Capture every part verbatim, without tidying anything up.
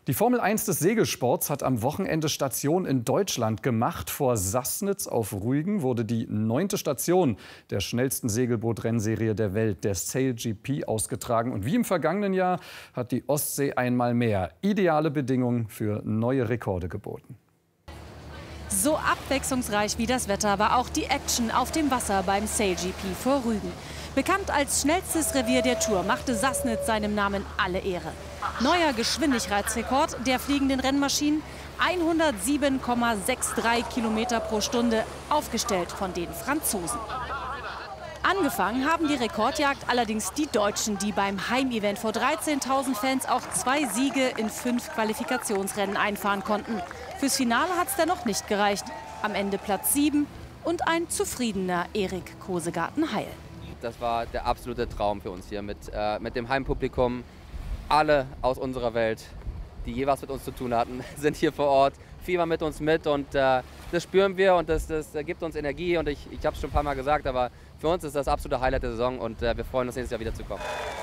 Die Formel eins des Segelsports hat am Wochenende Station in Deutschland gemacht. Vor Sassnitz auf Rügen wurde die neunte Station der schnellsten Segelboot-Rennserie der Welt, der Sail G P, ausgetragen. Und wie im vergangenen Jahr hat die Ostsee einmal mehr ideale Bedingungen für neue Rekorde geboten. So abwechslungsreich wie das Wetter war auch die Action auf dem Wasser beim Sail G P vor Rügen. Bekannt als schnellstes Revier der Tour machte Sassnitz seinem Namen alle Ehre. Neuer Geschwindigkeitsrekord der fliegenden Rennmaschinen, hundertsieben Komma dreiundsechzig Kilometer pro Stunde, aufgestellt von den Franzosen. Angefangen haben die Rekordjagd allerdings die Deutschen, die beim Heimevent vor dreizehntausend Fans auch zwei Siege in fünf Qualifikationsrennen einfahren konnten. Fürs Finale hat es dennoch nicht gereicht. Am Ende Platz sieben und ein zufriedener Erik Kosegarten-Heil. Das war der absolute Traum für uns hier mit, äh, mit dem Heimpublikum. Alle aus unserer Welt, die je was mit uns zu tun hatten, sind hier vor Ort, fiebern mit uns mit und äh, das spüren wir und das, das gibt uns Energie und ich, ich habe es schon ein paar Mal gesagt, aber für uns ist das absolute Highlight der Saison und äh, wir freuen uns, nächstes Jahr wieder zu kommen.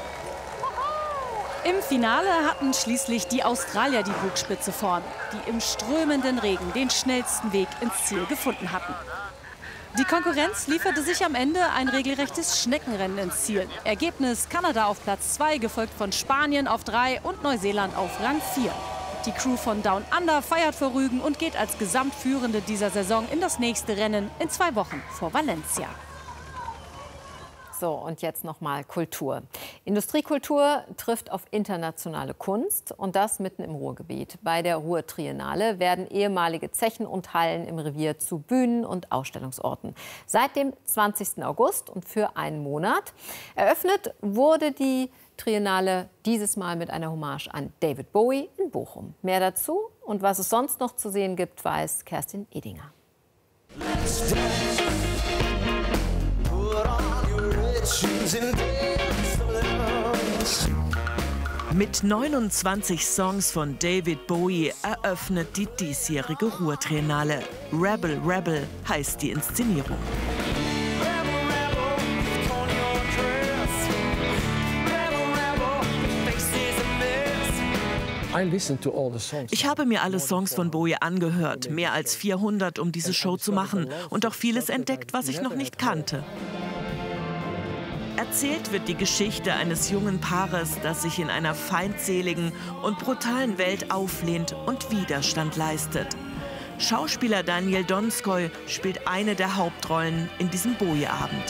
Im Finale hatten schließlich die Australier die Bugspitze vorn, die im strömenden Regen den schnellsten Weg ins Ziel gefunden hatten. Die Konkurrenz lieferte sich am Ende ein regelrechtes Schneckenrennen ins Ziel. Ergebnis: Kanada auf Platz zwei, gefolgt von Spanien auf drei und Neuseeland auf Rang vier. Die Crew von Down Under feiert vor Rügen und geht als Gesamtführende dieser Saison in das nächste Rennen in zwei Wochen vor Valencia. So, und jetzt noch mal Kultur. Industriekultur trifft auf internationale Kunst und das mitten im Ruhrgebiet. Bei der Ruhr-Triennale werden ehemalige Zechen und Hallen im Revier zu Bühnen und Ausstellungsorten. Seit dem zwanzigsten August und für einen Monat. Eröffnet wurde die Triennale dieses Mal mit einer Hommage an David Bowie in Bochum. Mehr dazu und was es sonst noch zu sehen gibt, weiß Kerstin Edinger. Mit neunundzwanzig Songs von David Bowie eröffnet die diesjährige Ruhr-Triennale. Rebel Rebel heißt die Inszenierung. Ich habe mir alle Songs von Bowie angehört, mehr als vierhundert, um diese Show zu machen, und auch vieles entdeckt, was ich noch nicht kannte. Erzählt wird die Geschichte eines jungen Paares, das sich in einer feindseligen und brutalen Welt auflehnt und Widerstand leistet. Schauspieler Daniel Donskoy spielt eine der Hauptrollen in diesem Bowie-Abend.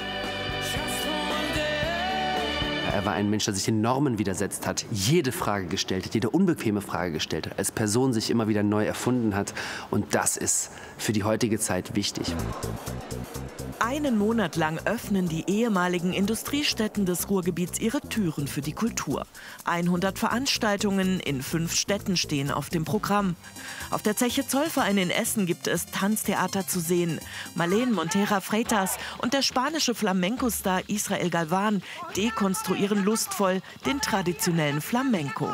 Er war ein Mensch, der sich den Normen widersetzt hat, jede Frage gestellt hat, jede unbequeme Frage gestellt hat, als Person sich immer wieder neu erfunden hat. Und das ist für die heutige Zeit wichtig. Einen Monat lang öffnen die ehemaligen Industriestätten des Ruhrgebiets ihre Türen für die Kultur. hundert Veranstaltungen in fünf Städten stehen auf dem Programm. Auf der Zeche Zollverein in Essen gibt es Tanztheater zu sehen. Marlene Montera Freitas und der spanische Flamenco-Star Israel Galvan dekonstruieren lustvoll den traditionellen Flamenco.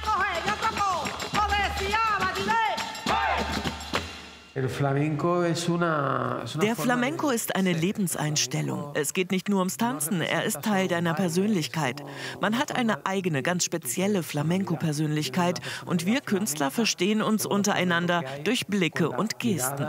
Der Flamenco ist eine Lebenseinstellung. Es geht nicht nur ums Tanzen, er ist Teil deiner Persönlichkeit. Man hat eine eigene, ganz spezielle Flamenco-Persönlichkeit und wir Künstler verstehen uns untereinander durch Blicke und Gesten.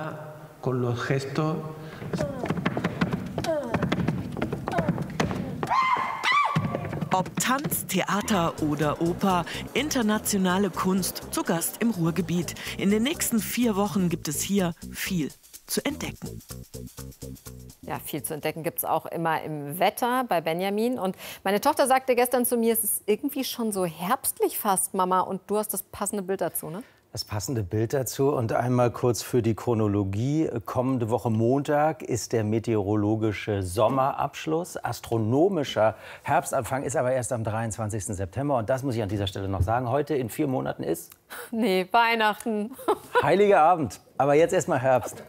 Ob Tanz, Theater oder Oper, internationale Kunst zu Gast im Ruhrgebiet. In den nächsten vier Wochen gibt es hier viel zu entdecken. Ja, viel zu entdecken gibt es auch immer im Wetter bei Benjamin. Und meine Tochter sagte gestern zu mir, es ist irgendwie schon so herbstlich fast, Mama. Und du hast das passende Bild dazu, ne? Das passende Bild dazu und einmal kurz für die Chronologie. Kommende Woche Montag ist der meteorologische Sommerabschluss. Astronomischer Herbstanfang ist aber erst am dreiundzwanzigsten September. Und das muss ich an dieser Stelle noch sagen. Heute in vier Monaten ist... Nee, Weihnachten. Heiliger Abend. Aber jetzt erst mal Herbst.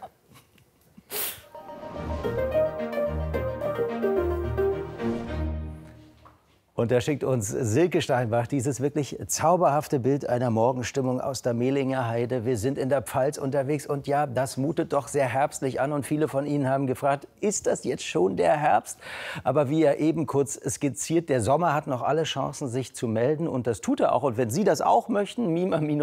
Und da schickt uns Silke Steinbach dieses wirklich zauberhafte Bild einer Morgenstimmung aus der Mehlinger Heide. Wir sind in der Pfalz unterwegs und ja, das mutet doch sehr herbstlich an. Und viele von Ihnen haben gefragt, ist das jetzt schon der Herbst? Aber wie er eben kurz skizziert, der Sommer hat noch alle Chancen, sich zu melden. Und das tut er auch. Und wenn Sie das auch möchten, Mima